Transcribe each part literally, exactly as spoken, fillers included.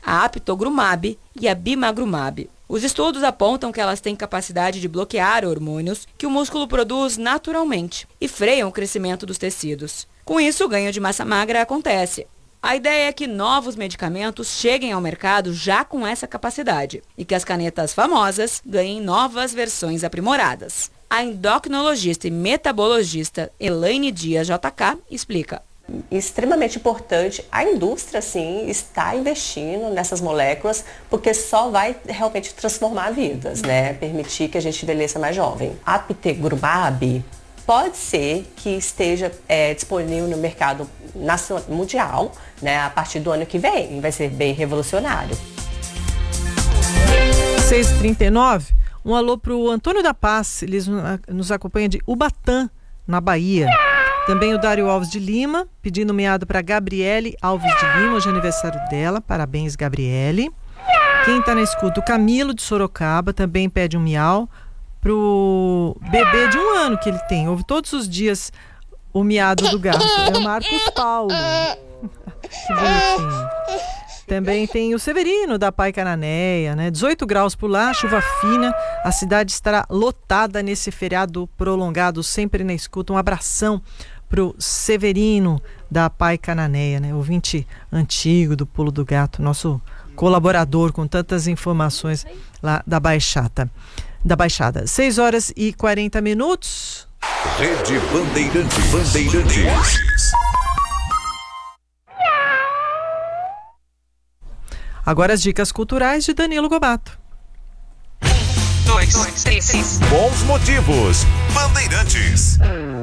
a apitegromab e a bimagrumab. Os estudos apontam que elas têm capacidade de bloquear hormônios que o músculo produz naturalmente e freiam o crescimento dos tecidos. Com isso, o ganho de massa magra acontece. A ideia é que novos medicamentos cheguem ao mercado já com essa capacidade e que as canetas famosas ganhem novas versões aprimoradas. A endocrinologista e metabologista Elaine Dias J K explica. Extremamente importante, a indústria sim está investindo nessas moléculas porque só vai realmente transformar vidas, né? Permitir que a gente envelheça mais jovem. A apitegromab pode ser que esteja é, disponível no mercado nacional, mundial, né? A partir do ano que vem, vai ser bem revolucionário. seis e trinta e nove, um alô para o Antônio da Paz, eles nos acompanham de Ubatã, na Bahia. Também o Dário Alves de Lima, pedindo meado para Gabriele Alves de Lima, hoje é aniversário dela. Parabéns, Gabriele. Quem está na escuta, o Camilo de Sorocaba, também pede um miau pro bebê de um ano que ele tem. Ouve todos os dias o miado do gato. É o Marcos Paulo. Que bonitinho. Também tem o Severino da Pai Cananéia, né? dezoito graus por lá, chuva fina. A cidade estará lotada nesse feriado prolongado, sempre na escuta. Um abração pro Severino da Pai Cananéia, né? Ouvinte antigo do Pulo do Gato, nosso colaborador com tantas informações lá da Baixada. Da Baixada. seis horas e quarenta minutos. Rede Bandeirante, Bandeirantes. Agora as dicas culturais de Danilo Gobato. Dois, dois, três, bons motivos. Bandeirantes.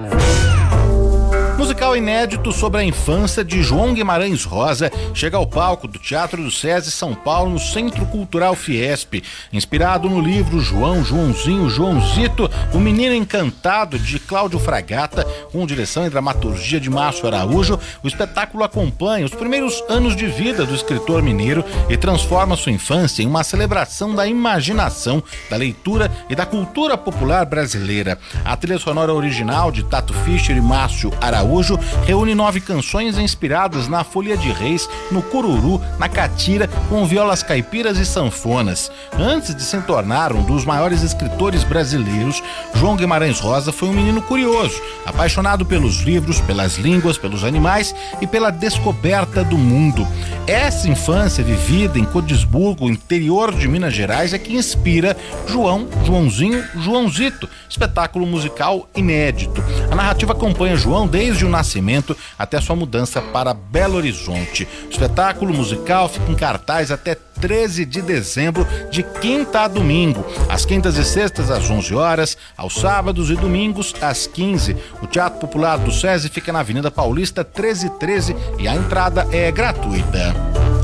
Musical inédito sobre a infância de João Guimarães Rosa chega ao palco do Teatro do SESI São Paulo, no Centro Cultural Fiesp. Inspirado no livro João, Joãozinho, Joãozito, o Menino Encantado, de Cláudio Fragata, com direção e dramaturgia de Márcio Araújo, o espetáculo acompanha os primeiros anos de vida do escritor mineiro e transforma sua infância em uma celebração da imaginação, da leitura e da cultura popular brasileira. A trilha sonora original de Tato Fischer e Márcio Araújo reúne nove canções inspiradas na Folia de Reis, no cururu, na catira, com violas caipiras e sanfonas. Antes de se tornar um dos maiores escritores brasileiros, João Guimarães Rosa foi um menino curioso, apaixonado pelos livros, pelas línguas, pelos animais e pela descoberta do mundo. Essa infância vivida em Codisburgo, interior de Minas Gerais, é que inspira João, Joãozinho, Joãozito, espetáculo musical inédito. A narrativa acompanha João desde o nascimento até sua mudança para Belo Horizonte. O espetáculo musical fica em cartaz até treze de dezembro, de quinta a domingo, às quintas e sextas às onze horas, aos sábados e domingos às quinze. O Teatro Popular do SESI fica na Avenida Paulista trezentos e treze e a entrada é gratuita.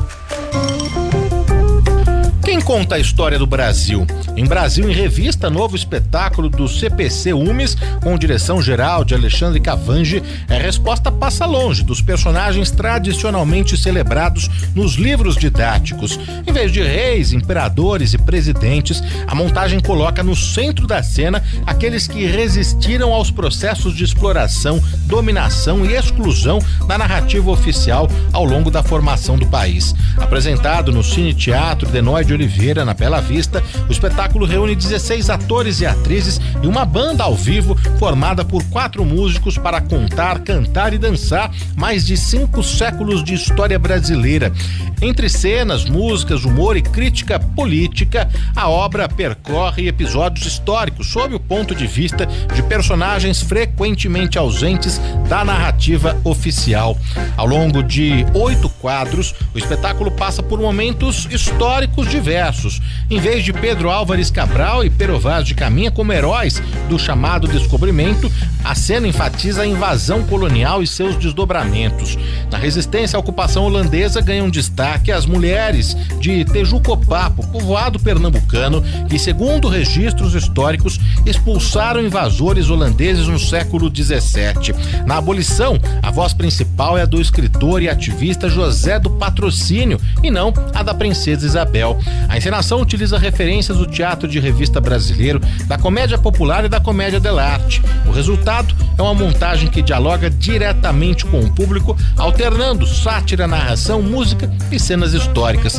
Quem conta a história do Brasil? Em Brasil em Revista, novo espetáculo do C P C Umes, com direção geral de Alexandre Cavangi, a resposta passa longe dos personagens tradicionalmente celebrados nos livros didáticos. Em vez de reis, imperadores e presidentes, a montagem coloca no centro da cena aqueles que resistiram aos processos de exploração, dominação e exclusão da narrativa oficial ao longo da formação do país. Apresentado no Cine Teatro Denoy de Oliveira, na Bela Vista, o espetáculo reúne dezesseis atores e atrizes e uma banda ao vivo formada por quatro músicos para contar, cantar e dançar mais de cinco séculos de história brasileira. Entre cenas, músicas, humor e crítica política, a obra percorre episódios históricos sob o ponto de vista de personagens frequentemente ausentes da narrativa oficial. Ao longo de oito quadros, o espetáculo passa por momentos históricos diversos. Em vez de Pedro Álvares Cabral e Pero Vaz de Caminha como heróis do chamado descobrimento, a cena enfatiza a invasão colonial e seus desdobramentos. Na resistência à ocupação holandesa ganham destaque as mulheres de Tejucopapo, povoado pernambucano, que, segundo registros históricos, expulsaram invasores holandeses no século dezessete. Na abolição, a voz principal é a do escritor e ativista José do Patrocínio e não a da princesa Isabel. A encenação utiliza referências do teatro de revista brasileiro, da comédia popular e da comédia dell'arte. O resultado é uma montagem que dialoga diretamente com o público, alternando sátira, narração, música e cenas históricas.